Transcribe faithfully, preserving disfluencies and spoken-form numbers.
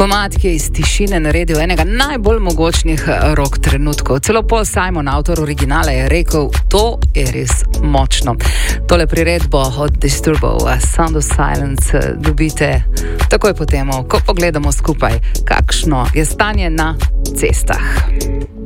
Komad, ki je iz tišine naredil enega najbolj mogočnih rock trenutkov. Celo Paul Simon, avtor originala, je rekel, to je res močno. Tole priredbo od Disturbov, Sound of Silence, dobite takoj po temu, ko pogledamo skupaj, kakšno je stanje na cestah.